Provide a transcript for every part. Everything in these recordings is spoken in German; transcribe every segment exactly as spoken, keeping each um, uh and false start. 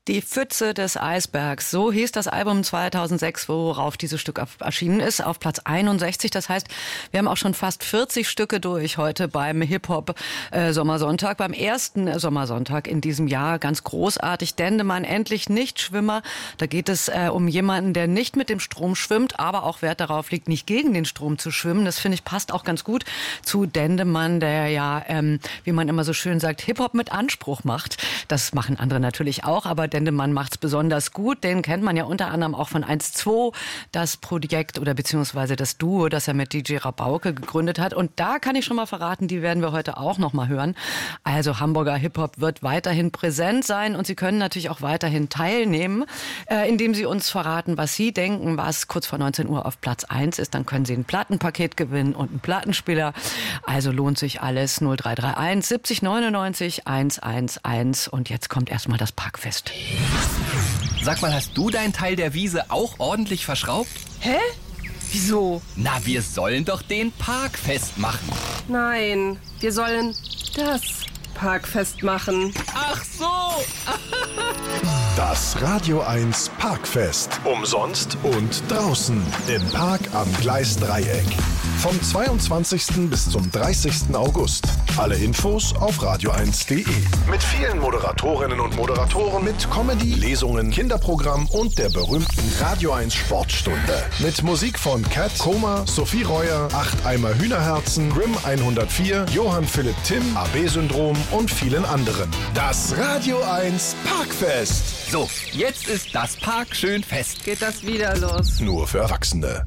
Die Pfütze des Eisbergs, so hieß das Album zweitausendsechs, worauf dieses Stück erschienen ist, auf Platz einundsechzig. Das heißt, wir haben auch schon fast vierzig Stücke durch heute beim Hip-Hop-Sommersonntag, beim ersten Sommersonntag in diesem Jahr. Ganz großartig. Dendemann, endlich Nichtschwimmer. Da geht es äh, um jemanden, der nicht mit dem Strom schwimmt, aber auch Wert darauf legt, nicht gegen den Strom zu schwimmen. Das finde ich passt auch ganz gut zu Dendemann, der ja, ähm, wie man immer so schön sagt, Hip-Hop mit Anspruch macht. Das machen andere natürlich auch, aber Dendemann macht's besonders gut. Den kennt man ja unter anderem auch von eins zwei, das Projekt oder beziehungsweise das Duo, das er mit D J Rabauke gegründet hat. Und da kann ich schon mal verraten, die werden wir heute auch noch mal hören. Also Hamburger Hip-Hop wird weiterhin präsent sein und Sie können natürlich auch weiterhin teilnehmen, äh, indem Sie uns verraten, was Sie denken, was kurz vor neunzehn Uhr auf Platz eins ist. Dann können Sie ein Plattenpaket gewinnen und einen Plattenspieler. Also lohnt sich alles. null drei drei eins siebzig neunundneunzig hundertelf. Und jetzt kommt erstmal das Parkfest. Sag mal, hast du deinen Teil der Wiese auch ordentlich verschraubt? Hä? Wieso? Na, wir sollen doch den Parkfest machen. Nein, wir sollen das Parkfest machen. Ach so! Das Radio eins Parkfest. Umsonst und draußen im Park am Gleisdreieck. Vom zweiundzwanzigsten bis zum dreißigsten August. Alle Infos auf radio eins punkt de. Mit vielen Moderatorinnen und Moderatoren, mit Comedy, Lesungen, Kinderprogramm und der berühmten Radio eins Sportstunde. Mit Musik von Cat, Koma, Sophie Reuer, Acht Eimer Hühnerherzen, Grimm hundertvier, Johann Philipp Timm, A B-Syndrom und vielen anderen. Das Radio eins Parkfest. So, jetzt ist das Park schön fest. Geht das wieder los? Nur für Erwachsene.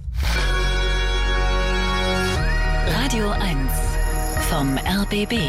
Radio eins vom R B B.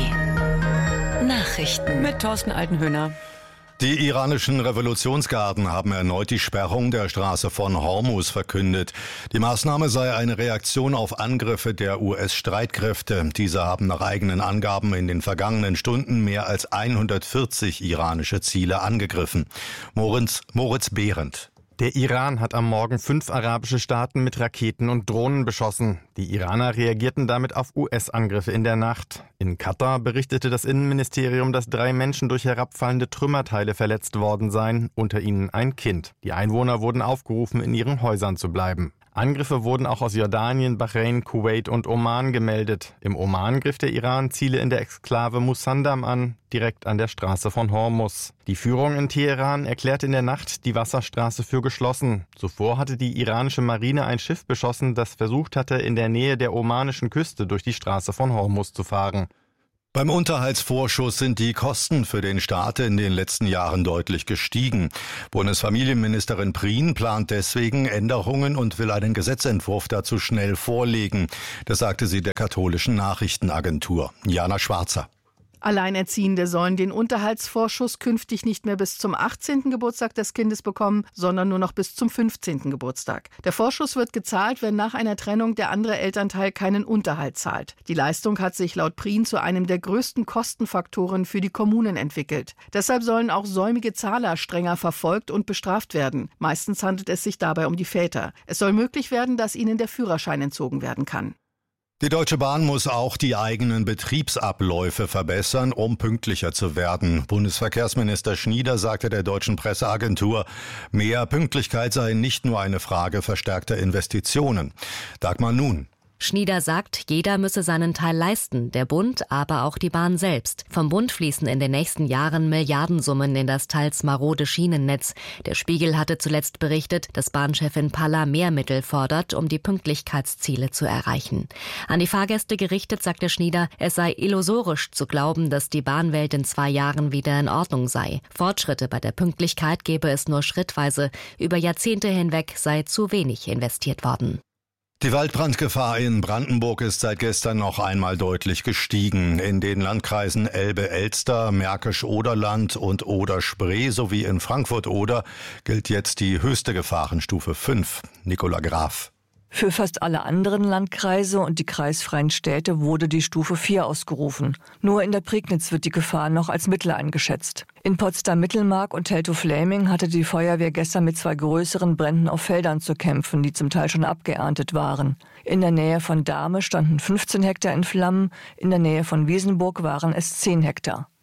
Nachrichten mit Thorsten Altenhöhner. Die iranischen Revolutionsgarden haben erneut die Sperrung der Straße von Hormuz verkündet. Die Maßnahme sei eine Reaktion auf Angriffe der U S-Streitkräfte. Diese haben nach eigenen Angaben in den vergangenen Stunden mehr als hundertvierzig iranische Ziele angegriffen. Moritz, Moritz Behrendt. Der Iran hat am Morgen fünf arabische Staaten mit Raketen und Drohnen beschossen. Die Iraner reagierten damit auf U S-Angriffe in der Nacht. In Katar berichtete das Innenministerium, dass drei Menschen durch herabfallende Trümmerteile verletzt worden seien, unter ihnen ein Kind. Die Einwohner wurden aufgerufen, in ihren Häusern zu bleiben. Angriffe wurden auch aus Jordanien, Bahrain, Kuwait und Oman gemeldet. Im Oman griff der Iran Ziele in der Exklave Musandam an, direkt an der Straße von Hormuz. Die Führung in Teheran erklärte in der Nacht die Wasserstraße für geschlossen. Zuvor hatte die iranische Marine ein Schiff beschossen, das versucht hatte, in der Nähe der omanischen Küste durch die Straße von Hormuz zu fahren. Beim Unterhaltsvorschuss sind die Kosten für den Staat in den letzten Jahren deutlich gestiegen. Bundesfamilienministerin Prien plant deswegen Änderungen und will einen Gesetzentwurf dazu schnell vorlegen. Das sagte sie der katholischen Nachrichtenagentur. Jana Schwarzer. Alleinerziehende sollen den Unterhaltsvorschuss künftig nicht mehr bis zum achtzehnten Geburtstag des Kindes bekommen, sondern nur noch bis zum fünfzehnten Geburtstag. Der Vorschuss wird gezahlt, wenn nach einer Trennung der andere Elternteil keinen Unterhalt zahlt. Die Leistung hat sich laut Prien zu einem der größten Kostenfaktoren für die Kommunen entwickelt. Deshalb sollen auch säumige Zahler strenger verfolgt und bestraft werden. Meistens handelt es sich dabei um die Väter. Es soll möglich werden, dass ihnen der Führerschein entzogen werden kann. Die Deutsche Bahn muss auch die eigenen Betriebsabläufe verbessern, um pünktlicher zu werden. Bundesverkehrsminister Schnieder sagte der deutschen Presseagentur, mehr Pünktlichkeit sei nicht nur eine Frage verstärkter Investitionen. Dagmar Nun. Schnieder sagt, jeder müsse seinen Teil leisten, der Bund, aber auch die Bahn selbst. Vom Bund fließen in den nächsten Jahren Milliardensummen in das teils marode Schienennetz. Der Spiegel hatte zuletzt berichtet, dass Bahnchefin Palla mehr Mittel fordert, um die Pünktlichkeitsziele zu erreichen. An die Fahrgäste gerichtet sagte Schnieder, es sei illusorisch zu glauben, dass die Bahnwelt in zwei Jahren wieder in Ordnung sei. Fortschritte bei der Pünktlichkeit gebe es nur schrittweise. Über Jahrzehnte hinweg sei zu wenig investiert worden. Die Waldbrandgefahr in Brandenburg ist seit gestern noch einmal deutlich gestiegen. In den Landkreisen Elbe-Elster, Märkisch-Oderland und Oder-Spree sowie in Frankfurt-Oder gilt jetzt die höchste Gefahrenstufe fünf. Nicola Graf. Für fast alle anderen Landkreise und die kreisfreien Städte wurde die Stufe vier ausgerufen. Nur in der Prignitz wird die Gefahr noch als mittel eingeschätzt. In Potsdam-Mittelmark und Teltow-Fläming hatte die Feuerwehr gestern mit zwei größeren Bränden auf Feldern zu kämpfen, die zum Teil schon abgeerntet waren. In der Nähe von Dahme standen fünfzehn Hektar in Flammen, in der Nähe von Wiesenburg waren es zehn Hektar.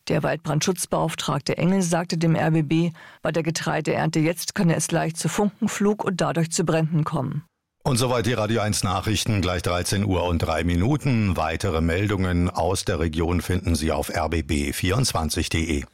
Der Waldbrandschutzbeauftragte Engel sagte dem R B B, bei der Getreideernte jetzt könne es leicht zu Funkenflug und dadurch zu Bränden kommen. Und soweit die Radio eins Nachrichten, gleich dreizehn Uhr und drei Minuten. Weitere Meldungen aus der Region finden Sie auf r b b vierundzwanzig punkt d e.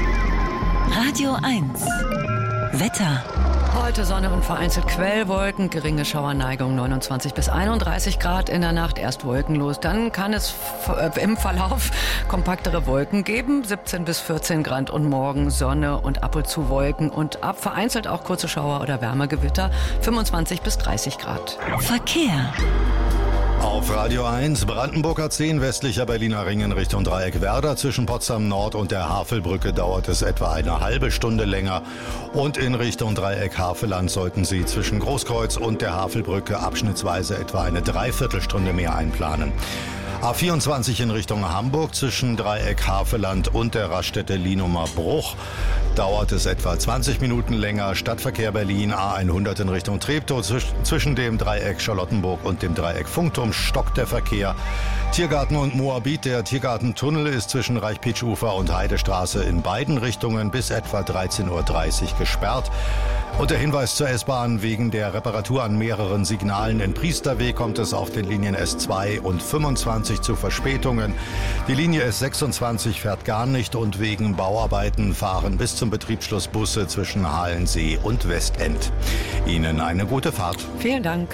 Radio eins Wetter. Heute Sonne und vereinzelt Quellwolken, geringe Schauerneigung neunundzwanzig bis einunddreißig Grad in der Nacht, erst wolkenlos. Dann kann es im Verlauf kompaktere Wolken geben, siebzehn bis vierzehn Grad und morgen Sonne und ab und zu Wolken und ab vereinzelt auch kurze Schauer oder Wärmegewitter, fünfundzwanzig bis dreißig Grad. Verkehr. Auf Radio eins, Brandenburger zehn, westlicher Berliner Ring in Richtung Dreieck Werder. Zwischen Potsdam Nord und der Havelbrücke dauert es etwa eine halbe Stunde länger. Und in Richtung Dreieck Havelland sollten Sie zwischen Großkreuz und der Havelbrücke abschnittsweise etwa eine Dreiviertelstunde mehr einplanen. A vierundzwanzig in Richtung Hamburg zwischen Dreieck Havelland und der Raststätte Lienumer Bruch dauert es etwa zwanzig Minuten länger. Stadtverkehr Berlin A hundert in Richtung Treptow. Zwischen dem Dreieck Charlottenburg und dem Dreieck Funkturm stockt der Verkehr. Tiergarten und Moabit. Der Tiergartentunnel ist zwischen Reich-Pitsch-Ufer und Heidestraße in beiden Richtungen bis etwa dreizehn Uhr dreißig gesperrt. Und der Hinweis zur S-Bahn: Wegen der Reparatur an mehreren Signalen in Priesterweg kommt es auf den Linien S zwei und fünfundzwanzig zu Verspätungen. Die Linie S sechsundzwanzig fährt gar nicht und wegen Bauarbeiten fahren bis zum Betriebsschluss Busse zwischen Halensee und Westend. Ihnen eine gute Fahrt. Vielen Dank.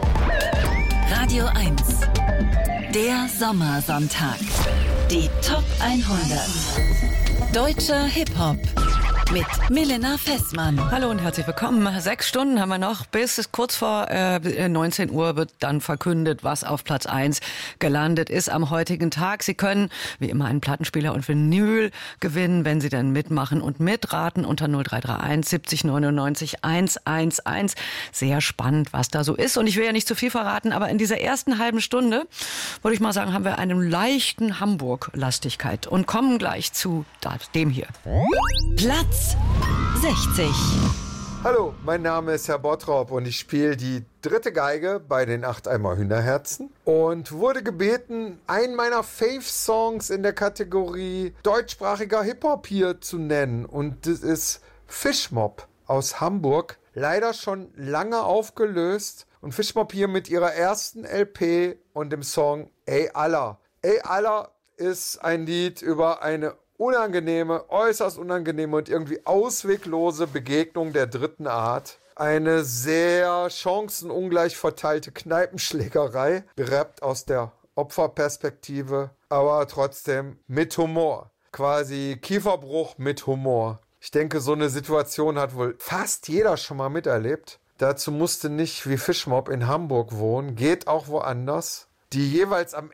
Radio eins. Der Sommersonntag. Die Top hundert. Deutscher Hip-Hop. Mit Milena Fessmann. Hallo und herzlich willkommen. Sechs Stunden haben wir noch. Bis kurz vor äh, neunzehn Uhr wird dann verkündet, was auf Platz eins gelandet ist am heutigen Tag. Sie können wie immer einen Plattenspieler und Vinyl gewinnen, wenn Sie dann mitmachen und mitraten unter null drei drei eins siebzig neunundneunzig hunderteins. Sehr spannend, was da so ist. Und ich will ja nicht zu viel verraten, aber in dieser ersten halben Stunde, würde ich mal sagen, haben wir eine leichten Hamburg-Lastigkeit und kommen gleich zu dem hier. Platz sechzig. Hallo, mein Name ist Herr Bottrop und ich spiele die dritte Geige bei den acht Eimer Hühnerherzen und wurde gebeten, einen meiner Fave-Songs in der Kategorie deutschsprachiger Hip-Hop hier zu nennen. Und das ist Fischmob aus Hamburg, leider schon lange aufgelöst. Und Fischmob hier mit ihrer ersten L P und dem Song Ey Allah. Ey Allah ist ein Lied über eine unangenehme, äußerst unangenehme und irgendwie ausweglose Begegnung der dritten Art. Eine sehr chancenungleich verteilte Kneipenschlägerei, gerappt aus der Opferperspektive, aber trotzdem mit Humor. Quasi Kieferbruch mit Humor. Ich denke, so eine Situation hat wohl fast jeder schon mal miterlebt. Dazu musste nicht wie Fischmob in Hamburg wohnen, geht auch woanders. Die jeweils am